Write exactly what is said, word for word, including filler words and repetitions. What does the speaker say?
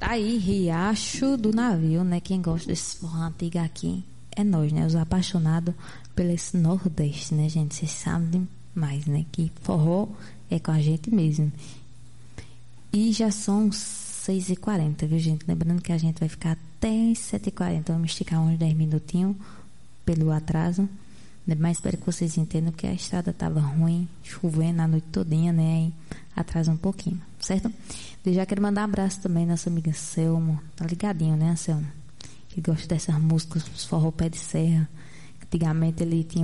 Tá aí, Riacho do Navio, né? Quem gosta desse forró antigo aqui é nós, né? Os apaixonados pelo esse Nordeste, né, gente? Vocês sabem demais, né? Que forró é com a gente mesmo. E já são seis e quarenta, viu, gente? Lembrando que a gente vai ficar até sete e quarenta. Vamos esticar uns dez minutinhos pelo atraso. Mas espero que vocês entendam que a estrada estava ruim, chovendo a noite todinha, né? Aí atrasa um pouquinho, certo? Eu já quero mandar um abraço também nossa amiga Selma. Tá ligadinho, né, Selma? Que gosta dessas músicas, forró pé de serra. Antigamente ele tinha